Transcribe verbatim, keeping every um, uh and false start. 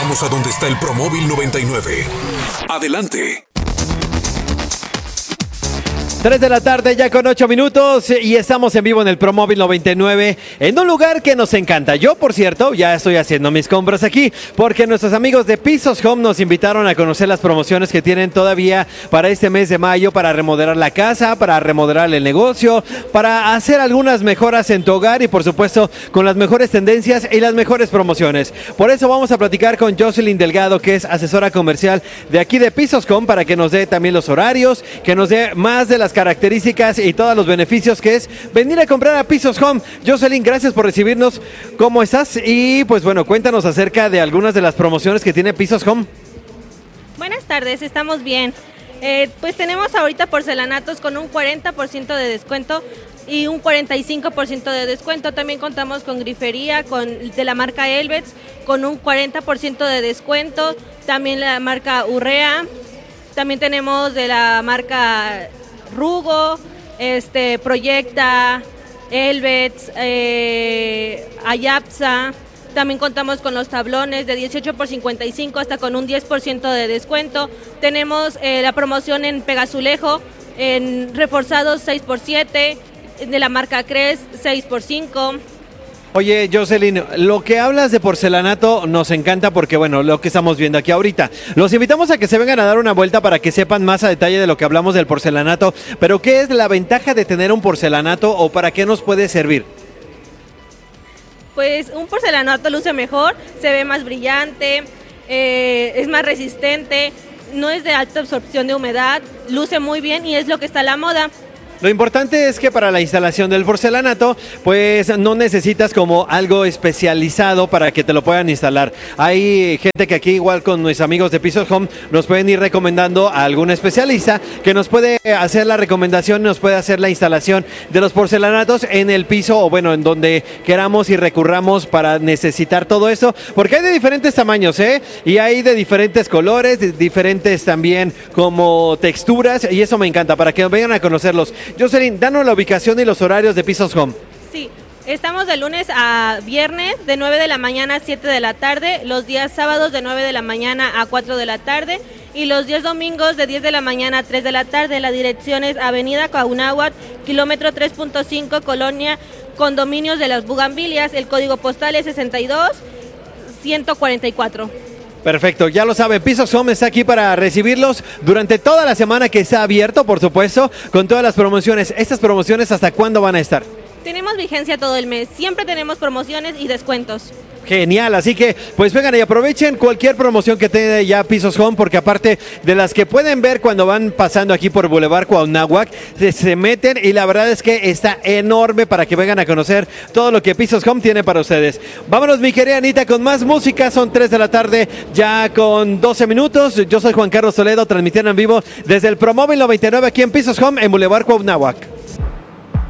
Vamos a donde está el Promóvil noventa y nueve. Adelante. tres de la tarde ya con ocho minutos y estamos en vivo en el Promóvil noventa y nueve en un lugar que nos encanta. Yo, por cierto, ya estoy haciendo mis compras aquí porque nuestros amigos de Pisos Home nos invitaron a conocer las promociones que tienen todavía para este mes de mayo para remodelar la casa, para remodelar el negocio, para hacer algunas mejoras en tu hogar y por supuesto con las mejores tendencias y las mejores promociones. Por eso vamos a platicar con Jocelyn Delgado, que es asesora comercial de aquí de Pisos Home, para que nos dé también los horarios, que nos dé más de las características y todos los beneficios que es venir a comprar a Pisos Home. Jocelyn, gracias por recibirnos. ¿Cómo estás? Y pues bueno, cuéntanos acerca de algunas de las promociones que tiene Pisos Home. Buenas tardes, estamos bien. Eh, pues tenemos ahorita porcelanatos con un cuarenta por ciento de descuento y un cuarenta y cinco por ciento de descuento. También contamos con grifería con, de la marca Elvets con un cuarenta por ciento de descuento. También la marca Urrea. También tenemos de la marca Rugo, este, Proyecta, Elvets, eh, Ayapsa. También contamos con los tablones de dieciocho por cincuenta y cinco hasta con un diez por ciento de descuento. Tenemos eh, la promoción en Pegazulejo, en reforzados seis por siete, de la marca Cres seis por cinco. Oye, Jocelyn, lo que hablas de porcelanato nos encanta porque, bueno, lo que estamos viendo aquí ahorita. Los invitamos a que se vengan a dar una vuelta para que sepan más a detalle de lo que hablamos del porcelanato. Pero, ¿qué es la ventaja de tener un porcelanato o para qué nos puede servir? Pues un porcelanato luce mejor, se ve más brillante, eh, es más resistente, no es de alta absorción de humedad, luce muy bien y es lo que está a la moda. Lo importante es que para la instalación del porcelanato, pues no necesitas como algo especializado para que te lo puedan instalar. Hay gente que aquí, igual con nuestros amigos de Pisos Home, nos pueden ir recomendando a algún especialista que nos puede hacer la recomendación, nos puede hacer la instalación de los porcelanatos en el piso o bueno, en donde queramos y recurramos para necesitar todo eso, porque hay de diferentes tamaños, ¿eh? Y hay de diferentes colores, de diferentes también como texturas y eso me encanta, para que vengan a conocerlos. Jocelyn, danos la ubicación y los horarios de Pisos Home. Sí, estamos de lunes a viernes de nueve de la mañana a siete de la tarde, los días sábados de nueve de la mañana a cuatro de la tarde y los días domingos de diez de la mañana a tres de la tarde. La dirección es Avenida Cuauhnáhuac, kilómetro tres punto cinco, Colonia Condominios de las Bugambilias. El código postal es sesenta y dos ciento cuarenta y cuatro. Perfecto, ya lo saben, Pisos Home está aquí para recibirlos durante toda la semana que está abierto, por supuesto, con todas las promociones. ¿Estas promociones hasta cuándo van a estar? Tenemos vigencia todo el mes, siempre tenemos promociones y descuentos. Genial, así que pues vengan y aprovechen cualquier promoción que tenga ya Pisos Home, porque aparte de las que pueden ver cuando van pasando aquí por Boulevard Cuauhnáhuac, se, se meten y la verdad es que está enorme para que vengan a conocer todo lo que Pisos Home tiene para ustedes. Vámonos, mi querida Anita, con más música. Son tres de la tarde ya con doce minutos. Yo soy Juan Carlos Toledo, transmitiendo en vivo desde el Promóvil noventa y nueve aquí en Pisos Home en Boulevard Cuauhnáhuac.